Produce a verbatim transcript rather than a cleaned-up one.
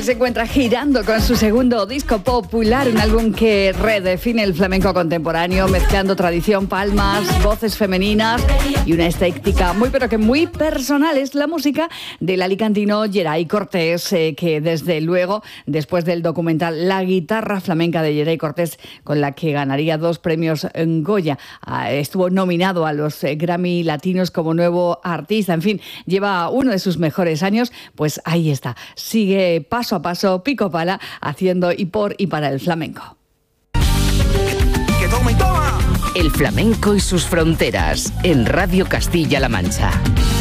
se encuentra girando con su segundo disco Popular, un álbum que redefine el flamenco contemporáneo, mezclando tradición, palmas, voces femeninas y una estética muy pero que muy personal. Es la música del alicantino Yeray Cortés, eh, que desde luego, después del documental La guitarra flamenca de Yeray Cortés, con la que ganaría dos premios en Goya, eh, estuvo nominado a los eh, Grammy Latinos como nuevo artista. En fin, lleva uno de sus mejores años, pues ahí está, sigue paso a paso, pico pala, haciendo y por y para el flamenco. ¡Que toma y toma! El flamenco y sus fronteras, en Radio Castilla-La Mancha.